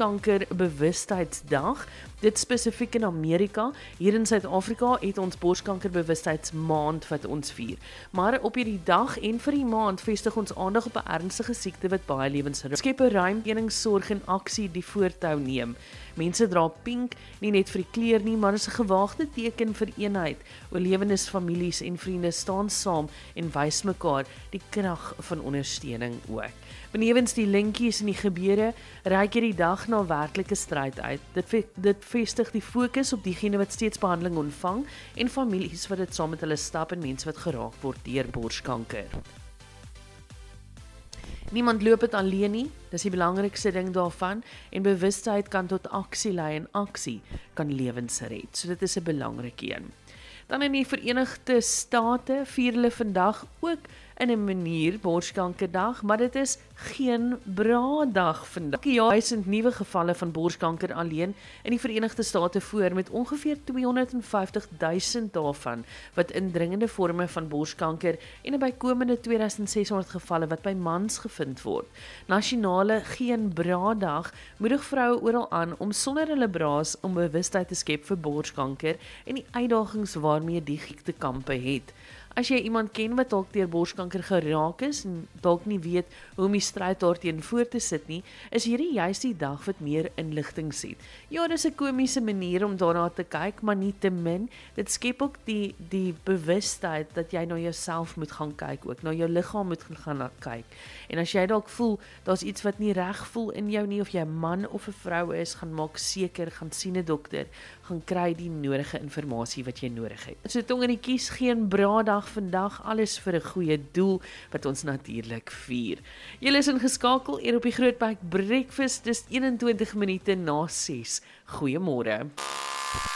Borskanker Bewustheidsdag. Dit spesifiek in Amerika. Hier in Suid-Afrika het ons Borskanker Bewustheidsmaand wat ons vier. Maar op hierdie dag en vir die maand vestig ons aandag op 'n ernstige siekte wat baie lewens skep 'n ruimteningssorg en aksie die voortou neem. Mense dra pink, nie net vir die kleur nie, maar is 'n gewaagde teken vir eenheid. Oorlewendes, families en vriende staan saam en wys mekaar die krag van ondersteuning ook. Benewens die linkies en die gebeure, reik hierdie dag na werklike stryd uit. Dit vestig die fokus op diegene wat steeds behandeling ontvang en families wat dit saam met hulle stap en mense wat geraak word deur borskanker. Niemand loop dit alleen nie, dis die belangrikste ding daarvan, en bewustheid kan tot aksie lei en aksie kan lewens red, so dit is 'n belangrike een. Dan in die Verenigde State vier hulle vandag ook in 'n manier Borskankerdag, maar dit is geen braaidag vandag. Elke jaar 1000 nuwe gevalle van borskanker alleen in die Verenigde State voor, met ongeveer 250.000 daarvan wat indringende forme van borskanker en 'n bykomende 2600 gevalle wat by mans gevind word. Nasionale Geen Braaidag moedig vroue oral aan om sonder hulle braas om bewustheid te skep vir borskanker en die uitdagings waarmee die siekte kampe het. As jy iemand ken wat dalk deur borskanker geraak is en dalk nie weet hoe om die stryd daarteen voor te sit nie, is hierdie juist die dag wat meer inligting sien. Ja, dis 'n komiese manier om daarna te kyk, maar nie te min. Dit skep ook die bewustheid dat jy na jouself moet gaan kyk ook, na jou liggaam moet gaan kyk. En as jy dalk voel, daar's iets wat nie reg voel in jou nie, of jy 'n man of 'n vrou is, gaan maak seker, gaan sien 'n dokter, gaan kry die nodige inligting wat jy nodig het. So tong in die kies, geen braaidag vandag, alles vir 'n goeie doel wat ons natuurlik vier. Julle is ingeskakel hier op die Grootbek Breakfast, dis 21 minute na 6. Goeiemôre.